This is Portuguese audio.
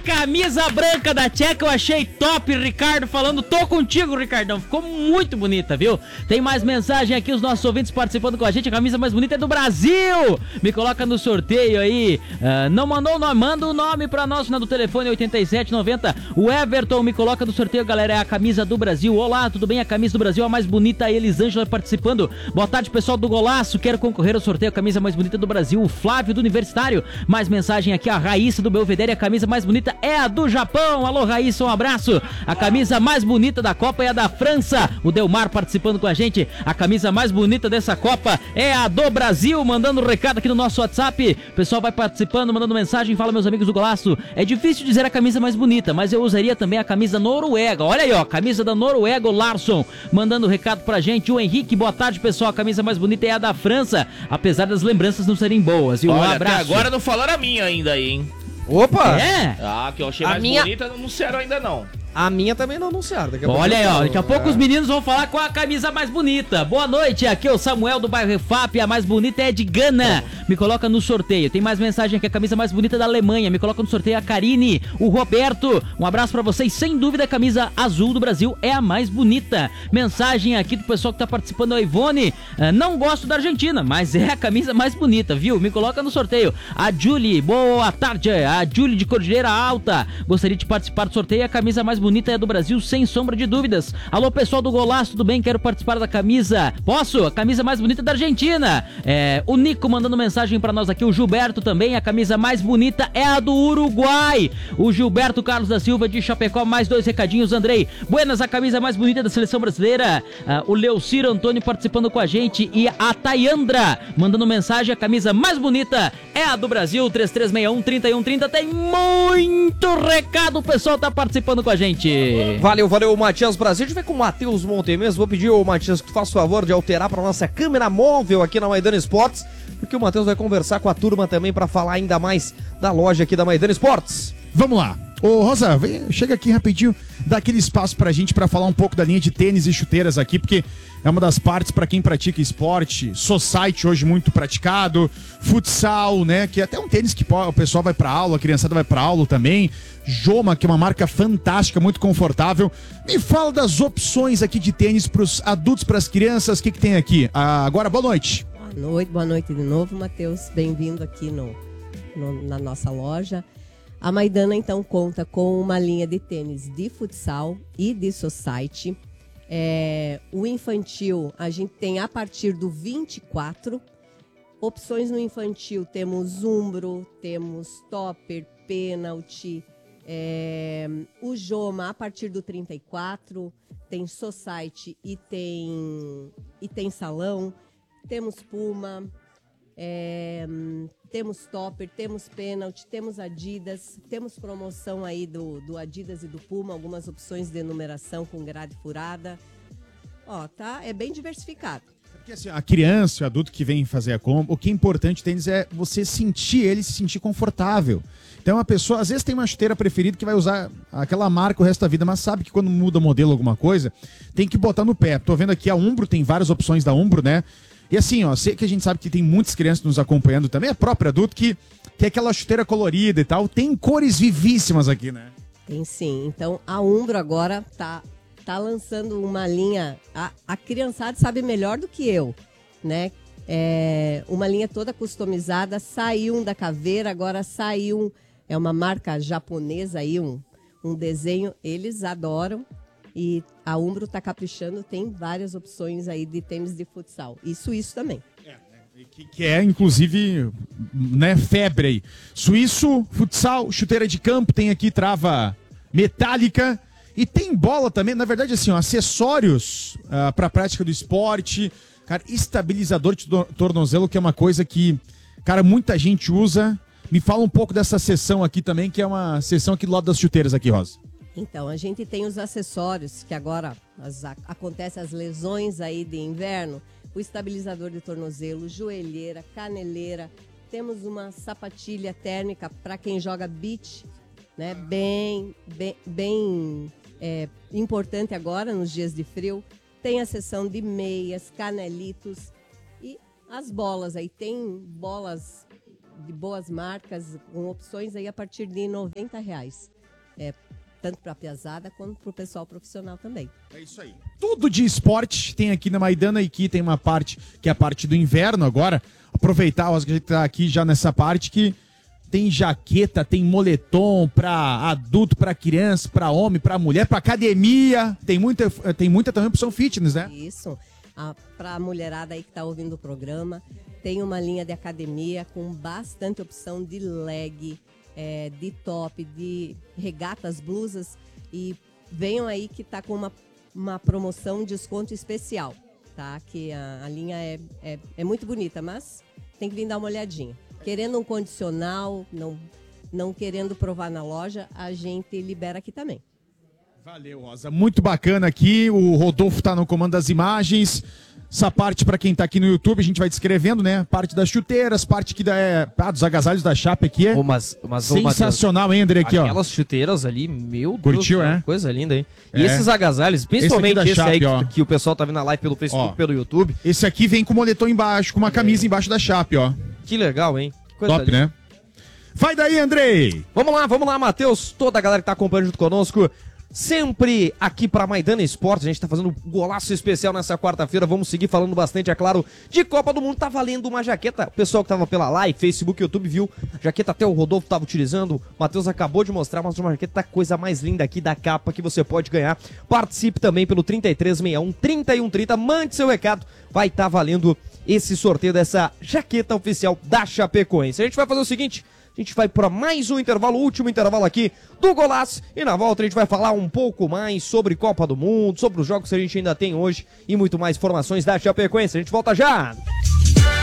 camisa branca da Tcheca eu achei top, Ricardo falando, tô contigo, Ricardão, ficou muito bonita, viu? Tem mais mensagem aqui, os nossos ouvintes participando com a gente, a camisa mais bonita é do Brasil, me coloca no sorteio aí, não mandou o nome, manda o nome pra nós, do telefone 8790, o Everton me coloca no sorteio, galera, é a camisa do Brasil, olá, tudo bem? A camisa do Brasil, a mais bonita, a Elisângela participando, boa tarde pessoal do Golaço, quero concorrer ao sorteio, a camisa mais bonita do Brasil, o Flávio do Universitário, mais mensagem aqui, a Raíssa do Belvedere, a camisa mais bonita é a do Japão, alô Raíssa, um abraço, a camisa mais bonita da Copa é a da França, o Delmar participando com a gente, a camisa mais bonita dessa Copa é a do Brasil, mandando um recado aqui no nosso WhatsApp, o pessoal vai participando, mandando mensagem, fala meus amigos do Golaço, é difícil dizer a camisa mais bonita, mas eu usaria também a camisa Noruega, olha aí ó, camisa da Noruega, o Larson, mandando um recado pra gente, o Henrique, boa tarde pessoal, a camisa mais bonita é a da França, apesar das lembranças não serem boas, e um abraço. Até agora não falaram a minha ainda aí, hein? Opa! É? Ah, que eu achei mais bonita, não anunciaram ainda não. A minha também não anunciaram. Olha aí, ó, daqui a pouco os meninos vão falar com a camisa mais bonita. Boa noite, aqui é o Samuel do bairro Refap, a mais bonita é de Gana. Me coloca no sorteio. Tem mais mensagem aqui, a camisa mais bonita da Alemanha. Me coloca no sorteio a Karine, o Roberto. Um abraço pra vocês. Sem dúvida, a camisa azul do Brasil é a mais bonita. Mensagem aqui do pessoal que tá participando, a Ivone. Não gosto da Argentina, mas é a camisa mais bonita, viu? Me coloca no sorteio. A Julie, boa tarde. A Julie de Cordilheira Alta. Gostaria de participar do sorteio. A camisa mais bonita é do Brasil, sem sombra de dúvidas. Alô, pessoal do Golaço, tudo bem? Quero participar da camisa. Posso? A camisa mais bonita da Argentina. O Nico mandando mensagem pra nós aqui. O Gilberto também. A camisa mais bonita é a do Uruguai. O Gilberto Carlos da Silva de Chapecó. Mais 2 recadinhos, Andrei. Buenas, a camisa mais bonita da seleção brasileira. O Leociro Antônio participando com a gente. E a Tayandra mandando mensagem. A camisa mais bonita é a do Brasil. 3361-3130. Tem muito recado. O pessoal tá participando com a gente. Valeu, Matias Brasil. A gente vai com o Matheus Montemes. Vou pedir ao Matias que faça o favor de alterar para nossa câmera móvel aqui na Maidana Esportes, porque o Matheus vai conversar com a turma também para falar ainda mais da loja aqui da Maidana Esportes. Vamos lá. Ô Rosa, chega aqui rapidinho, dá aquele espaço pra gente pra falar um pouco da linha de tênis e chuteiras aqui, porque é uma das partes pra quem pratica esporte, society hoje muito praticado, futsal, né, que é até um tênis que o pessoal vai pra aula, a criançada vai pra aula também, Joma, que é uma marca fantástica, muito confortável. Me fala das opções aqui de tênis pros adultos, pras crianças, o que tem aqui? Agora, boa noite. Boa noite de novo, Matheus, bem-vindo aqui na nossa loja. A Maidana, então, conta com uma linha de tênis de futsal e de society. O infantil, a gente tem a partir do 24. Opções no infantil, temos umbro, temos topper, pênalti. O Joma, a partir do 34. Tem society e tem salão. Temos Puma. Temos topper, temos pênalti, temos Adidas, temos promoção aí do Adidas e do Puma, algumas opções de numeração com grade furada. É bem diversificado. Porque assim, a criança, o adulto que vem fazer a compra, o que é importante tênis é você sentir ele, se sentir confortável. Então a pessoa, às vezes tem uma chuteira preferida que vai usar aquela marca o resto da vida, mas sabe que quando muda modelo alguma coisa, tem que botar no pé. Tô vendo aqui a Umbro, tem várias opções da Umbro, né? E assim, sei que a gente sabe que tem muitas crianças nos acompanhando também, a própria adulto que é aquela chuteira colorida e tal, tem cores vivíssimas aqui, né? Tem sim, então a Umbro agora tá lançando uma linha, a criançada sabe melhor do que eu, né? Uma linha toda customizada, saiu da caveira, agora saiu, é uma marca japonesa aí, um desenho, eles adoram. E a Umbro tá caprichando, tem várias opções aí de tênis de futsal. E suíço também. Que é, inclusive, né, febre aí. Suíço, futsal, chuteira de campo, tem aqui trava metálica e tem bola também. Na verdade, assim, acessórios pra prática do esporte, cara, estabilizador de tornozelo, que é uma coisa que, cara, muita gente usa. Me fala um pouco dessa seção aqui também, que é uma seção aqui do lado das chuteiras aqui, Rosa. Então, a gente tem os acessórios, que agora acontecem as lesões aí de inverno, o estabilizador de tornozelo, joelheira, caneleira, temos uma sapatilha térmica para quem joga beach, né? Bem importante agora nos dias de frio. Tem a seção de meias, canelitos e as bolas aí, tem bolas de boas marcas, com opções aí a partir de R$90. Tanto para a piazada quanto para o pessoal profissional também. É isso aí. Tudo de esporte tem aqui na Maidana, e aqui tem uma parte que é a parte do inverno agora. Aproveitar, a gente tá aqui já nessa parte que tem jaqueta, tem moletom para adulto, para criança, para homem, para mulher, para academia. Tem muita também opção fitness, né? Isso. Para a mulherada aí que está ouvindo o programa, tem uma linha de academia com bastante opção de leg, de top, de regatas, blusas, e venham aí que tá com uma promoção, desconto especial, tá? Que a linha é muito bonita, mas tem que vir dar uma olhadinha. Querendo um condicional, não querendo provar na loja, a gente libera aqui também. Valeu, Rosa. Muito bacana aqui. O Rodolfo tá no comando das imagens. Essa parte, para quem tá aqui no YouTube, a gente vai descrevendo, né? Parte das chuteiras, parte que dos agasalhos da Chape aqui é mas sensacional, hein, André? Aqui, aquelas chuteiras ali, meu Curtiu, Deus, coisa linda, hein? E esses agasalhos, principalmente esse Chape, aí que o pessoal tá vendo na live pelo Facebook, pelo YouTube. Esse aqui vem com moletom embaixo, com uma camisa embaixo da Chape, ó. Que legal, hein? Que coisa top, né? Vai daí, Andrei! Vamos lá, Matheus, toda a galera que tá acompanhando junto conosco. Sempre aqui pra Maidana Esportes, a gente tá fazendo um golaço especial nessa quarta-feira, vamos seguir falando bastante, é claro, de Copa do Mundo. Tá valendo uma jaqueta, o pessoal que tava pela live, Facebook, YouTube viu, jaqueta até o Rodolfo tava utilizando, o Matheus acabou de mostrar, mas uma jaqueta, coisa mais linda aqui da capa que você pode ganhar. Participe também pelo 3361-3130, mande seu recado, vai tá valendo esse sorteio dessa jaqueta oficial da Chapecoense. A gente vai fazer o seguinte... A gente vai para mais um intervalo, último intervalo aqui do Golaço. E na volta a gente vai falar um pouco mais sobre Copa do Mundo, sobre os jogos que a gente ainda tem hoje e muito mais informações da Chapecoense. A gente volta já!